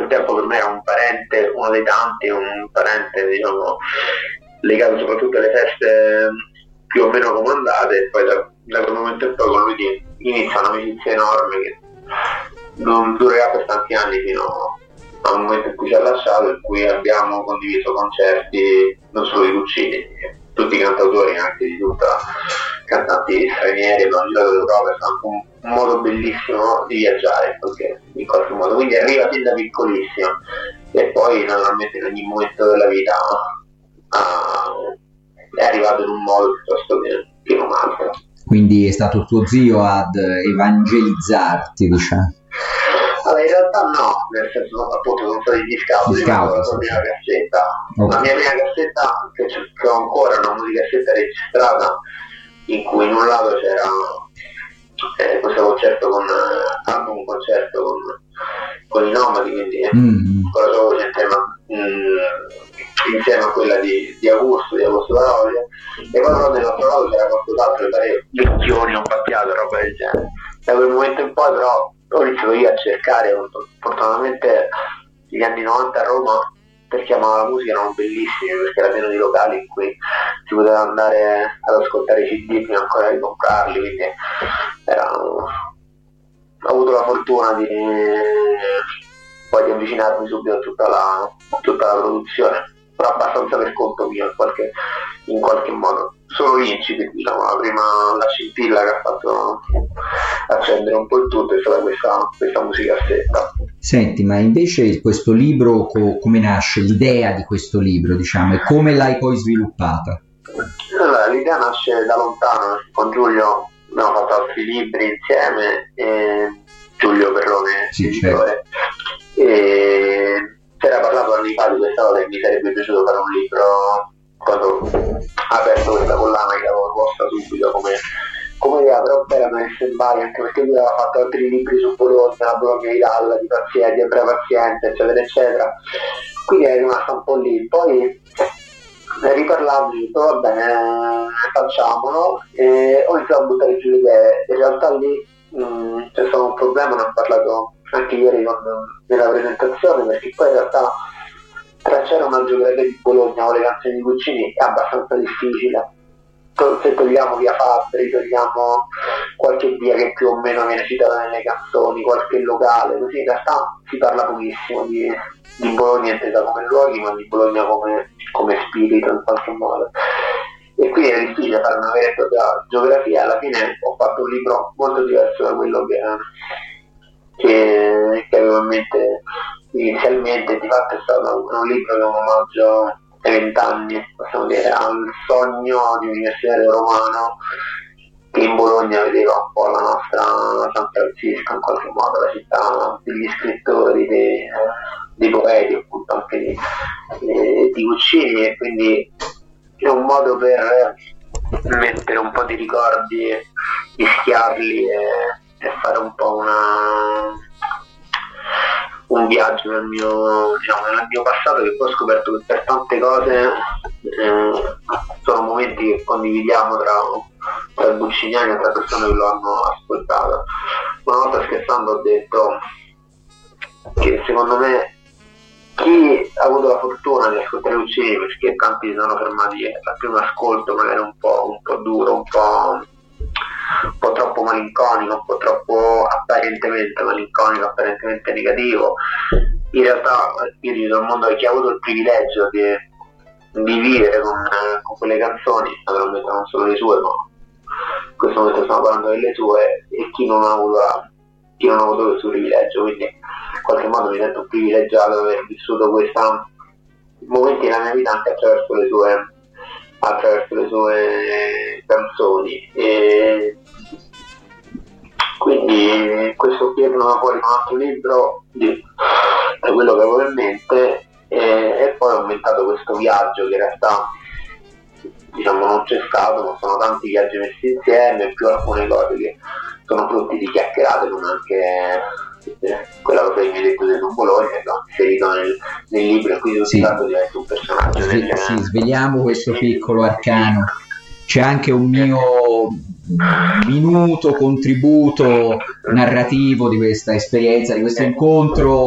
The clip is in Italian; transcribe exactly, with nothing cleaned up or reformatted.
quel tempo per me era un parente, uno dei tanti, un parente diciamo legato soprattutto alle feste più o meno comandate, e poi da, da quel momento in poi con lui inizia un'amicizia enorme che non durerà per tanti anni fino al momento in cui ci ha lasciato, in cui abbiamo condiviso concerti non solo di Guccini, tutti i cantautori anche di tutta cantanti stranieri, abbiamo girato l'Europa, è stato un, un modo bellissimo di viaggiare perché, in qualche modo, quindi arriva fin da piccolissimo e poi naturalmente in ogni momento della vita uh, è arrivato in un modo piuttosto che, che in un altro. Quindi è stato tuo zio ad evangelizzarti, diciamo? Allora, in realtà no, nel senso appunto sono stati gli scout, gli scout la sì. prima cassetta, okay. La mia prima cassetta che, che ho ancora, una musicassetta registrata in cui in un lato c'era eh, questo concerto con anche un concerto con, con i Nomadi, quindi mm. con la sua voce insieme, mm, insieme a quella di, di Augusto, di Augusto D'Aroglio, e poi però nell'altro lato c'era qualcos'altro, mi pare Lecchioni, un Battiato, roba del genere. Da quel momento in poi però ho iniziato io a cercare, fortunatamente gli anni novanta a Roma, perché amava la musica, erano bellissimi perché era pieno di locali in cui si poteva andare ad ascoltare i C D prima ancora di comprarli, quindi era, ho avuto la fortuna di poi di avvicinarmi subito a tutta la, tutta la produzione, però abbastanza per conto mio in qualche, in qualche modo. Solo l'incipit, diciamo, la prima la scintilla che ha fatto accendere un po' il tutto è stata questa, questa musicassetta. Senti, ma invece questo libro, co- come nasce l'idea di questo libro, diciamo, e come l'hai poi sviluppata? Allora, l'idea nasce da lontano, con Giulio abbiamo fatto altri libri insieme, e Giulio Perrone, sì, editore, certo. E si era parlato anni fa di questa cosa che mi sarebbe piaciuto fare un libro quando ho aperto questa collana che avevo posta subito come, come idea, però poi era messo in vari, anche perché lui aveva fatto altri libri su Bologna, la Bologna di Dalla, di pazienti, di Ebra Paziente, eccetera, eccetera. Quindi è rimasta un po' lì. Poi ne riparlando, ho detto va bene, facciamolo, e ho iniziato a buttare giù le idee. In realtà lì mh, c'è stato un problema, ne ho parlato anche ieri con, nella presentazione, perché poi in realtà tracciare una geografia di Bologna o le canzoni di Guccini è abbastanza difficile. Se togliamo via Fabbri, togliamo qualche via che più o meno viene citata nelle canzoni, qualche locale, così in realtà si parla pochissimo di, di Bologna intesa come luoghi, ma di Bologna come, come spirito in qualche modo. E quindi è difficile fare una vera e propria geografia. Alla fine ho fatto un libro molto diverso da quello che, che, che avevo in mente inizialmente. Di fatto è stato un libro che è un omaggio ai vent'anni, possiamo dire, al sogno di un universitario romano che in Bologna vedeva un po' la nostra San Francisco, in qualche modo, la città degli scrittori, dei, dei poeti, appunto anche di, eh, di Guccini, e quindi è un modo per mettere un po' di ricordi, mischiarli e, e fare un po' una un viaggio nel mio, diciamo, nel mio passato, che poi ho scoperto che per tante cose eh, sono momenti che condividiamo tra, tra gucciniani e tra persone che lo hanno ascoltato. Una volta scherzando ho detto che secondo me chi ha avuto la fortuna di ascoltare Guccini, perché tanti si sono fermati al primo ascolto magari un po', un po' duro, un po', un po' troppo malinconico, un po' troppo apparentemente malinconico, apparentemente negativo, in realtà io dico al mondo che chi ha avuto il privilegio di, di vivere con, con quelle canzoni, naturalmente non solo le sue, ma in questo momento stiamo parlando delle sue, e chi non ha avuto, chi non ha avuto questo privilegio, quindi in qualche modo mi sento privilegiato di aver vissuto questi momenti nella mia vita anche attraverso le sue attraverso le sue canzoni, e quindi questo qui è venuto fuori un altro libro di è quello che avevo in mente, e, e poi ho inventato questo viaggio che in realtà, diciamo, non c'è stato, ma sono tanti viaggi messi insieme, più alcune cose che sono frutti di chiacchierate, come anche eh, quella cosa che mi hai detto di Don Bologna, che ho inserito nel, nel libro, e quindi sì. diventa un personaggio. Sì, nel, sì, sveliamo questo piccolo arcano. C'è anche un mio minuto contributo narrativo di questa esperienza, di questo incontro